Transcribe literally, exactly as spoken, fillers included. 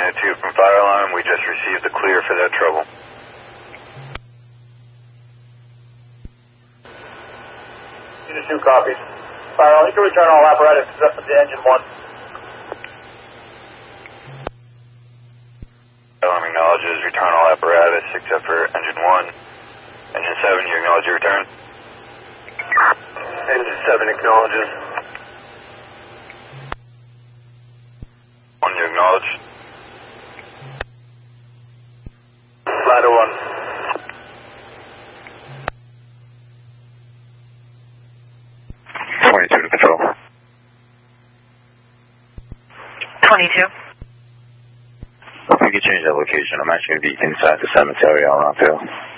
Unit two from Fire Alarm. We just received the clear for that trouble. Unit two copies. Fire Alarm, you can return all apparatus except for the engine one. Fire Alarm acknowledges return all apparatus except for engine one. Engine seven, you acknowledge your return? Engine seven acknowledges. One, you acknowledge? Ladder one. twenty-two to control. twenty-two. If we could change that location, I'm actually going to be inside the cemetery on Rockville.